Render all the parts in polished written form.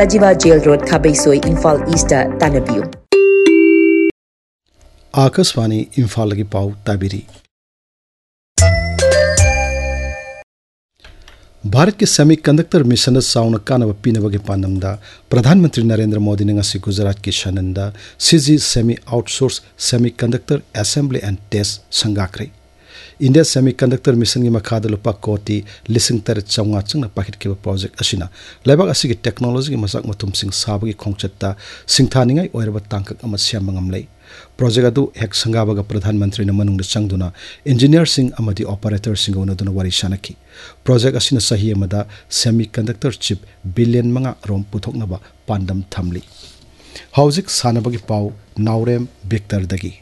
Sajiva Jail Road, Khabaisoi, Imphal East, Tanabiu. Akashvani Imphal की पाव ताबिरी। भारत के semiconductor mission साउन कानब पीनबगे पानमदा प्रधानमंत्री नरेंद्र मोदी ने गुजरात की शनंदा CG semi outsource semiconductor assembly and test संगाख्रे। India semiconductor mission की मखाद लुपा कोटी लिसिंग तरह चौंगा चंगना पाकिट के प्रोजेक्ट असिना लेबाग असि की टेक्नोलॉजी की मसाक मतुम सिंग साबगी खोंगचत्ता सिंगथानिंगाई ओइरबा तांकक अमा सेमंगम लै। प्रोजेक्ट अदु हेक संगाबगा प्रधानमंत्री न मनुंग चंगदुना इंजीनियर सिंग अमदी ऑपरेटर सिंग उनदुना वारी शानकी। प्रोजेक्ट असिना सही अमदा सेमीकंडक्टर चिप बिलियन मंगा रोम पुथोकनबा पांडम थमली। हौजिक सानबगी पाव नाउरेम बिक्टर दगी।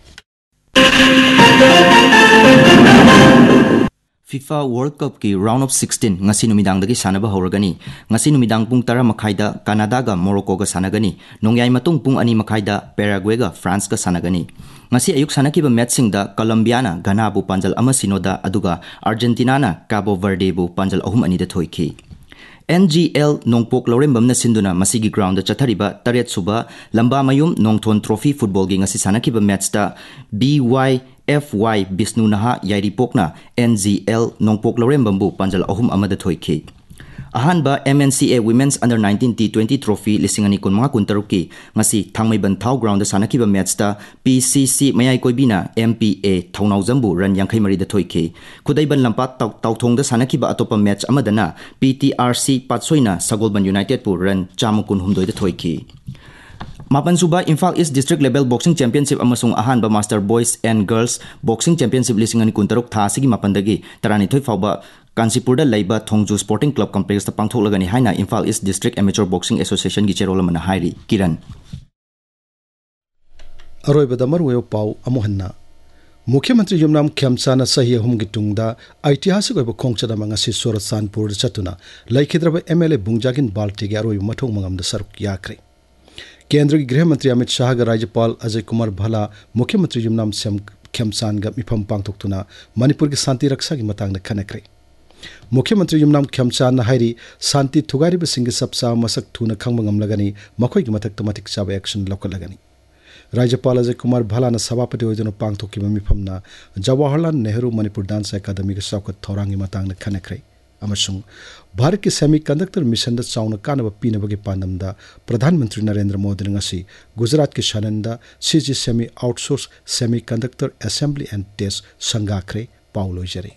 FIFA World Cup की round of 16 ngasi numidang dagi sanaba horagani ngasi numidang pung 10 makhaida Canada ga Morocco ga sanagani nongyai matung pung 2 makhaida Paraguay ga France ga sanagani ngasi ayuk sanakiba match sing da Colombia na Ghana bu panjal ama sinoda aduga Argentina na Cabo Verde bu panjal 3-2 da thoiki NGL Nongpok Lorembam na sinduna masigi ground da chathariba taret suba lamba mayum Nongthon Trophy football gi ngasi sanakiba match da BYFY Bisnu Naha Yairipokna NGL Nongpok Lorembambu panjal 3-1 da thoiki ahanba MNCA Women's Under 19 T20 Trophy lisingani kun mga kuntaruki ngasi thangmaiban thau ground da sanakiba match da PCC mayai koibina MPA Thaunaujambu run 53 da thoiki khudaiban lampat tauthong da sanakiba atopa match amadana PTRC Patsoina Sagolban United pu run 103 da thoiki Mapansuba Imphal East District Level Boxing Championship amasung ahanba Master Boys and Girls Boxing Championship lisingani kuntaruk tha sigi mapandagi tarani thoi fauba Kansipurda Laiba Thongju Sporting Club Complex ta pangthoklagani haina Imphal East District Amateur Boxing Association gi cherol mana hairi Kiran अरोइबदा मरुयो पाव अमोहन्ना मुख्यमंत्री युमनाम खेमचाना सही अहुम की तुंगदा ऐतिहासिक ओइब खोंगचदा मंगासी सोरसानपुर चतुना लैखिद्रब MLA बुंगजागिन बाल्टी के अरोइब मथों मंगमदा सरुक याख्रे। केंद्र की गृह मंत्री अमित शाह का राज्यपाल अजय कुमार भला मुख्यमंत्री युमनाम खेमचान का मिफम पांगथोक्तुना मणिपुर की शांति रक्षा की मतंग खनख्रे। मुख्यमंत्री युमनाम खेमचान हाइरी शांति थुगारिब सिंह सबसा मसक थुना खंगमंगमलगनी मखोई की मथक मतिक चाबा एक्शन लौकलगनी। राज्यपाल अजय कुमार भला सभापति होइदुना पांगथोक्किबा मिफमना जवाहरलाल नेहरू मणिपुर डांस अकादमी के सौकत थौरांगी मतंग खनख्रे। अमसुंग भारत के सेमीकंडक्टर मिशन दा चाउना कानब पीनबगे पानमदा प्रधानमंत्री नरेंद्र मोदी ने ngasi गुजरात के शनंदा CG semi outsource semiconductor assembly and test संगाख्रे Paulo जरे।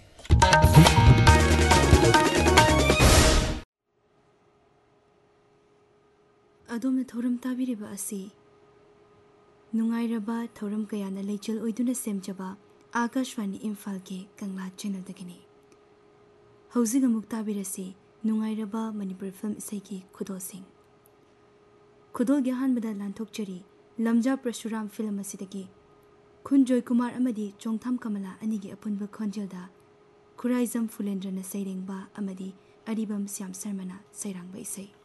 अदोम थौरम ताबिरिबा असि नुंगाइरबा थौरम कयाना लेचल ओइदुना सेमजबा आकाशवाणी इम्फाल के कंगला चैनल दगनी हौजिग अमुक ताबिरसी नुंगाइरबा मणिपुर फिल्म इसे की खुदोसिंग खुदोल ग्याहान बदा लांथोकचरी लमजा परशुराम फिल्म असिदगी खुन जॉय कुमार अमदी चोंगथाम कमला अनिगी अपुनबा खोंजेलदा खुराइजम फुलेंद्रना सैरेंबा अमदी अरिबम श्याम शर्मना सैरांबा इसे